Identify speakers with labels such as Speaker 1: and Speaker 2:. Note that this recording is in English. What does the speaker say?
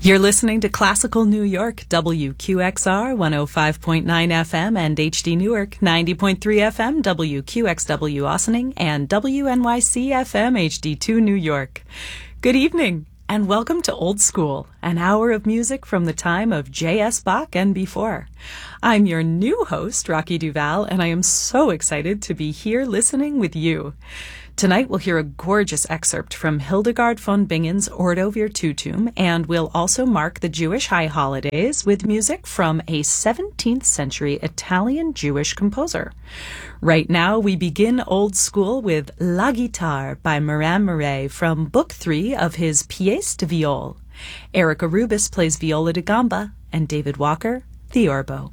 Speaker 1: You're listening to Classical New York, WQXR 105.9 FM and HD Newark 90.3 FM, WQXW Ossining, and WNYC FM HD2 New York. Good evening, and welcome to Old School, an hour of music from the time of J.S. Bach and before. I'm your new host, Rocky Duval, and I am so excited to be here listening with you. Tonight we'll hear a gorgeous excerpt from Hildegard von Bingen's Ordo Virtutum, and we'll also mark the Jewish high holidays with music from a 17th century Italian Jewish composer. Right now we begin Old School with La Guitare by Morin Mouret from Book 3 of his Pièce de Viol. Erica Rubis plays viola da gamba, and David Walker, the oboe.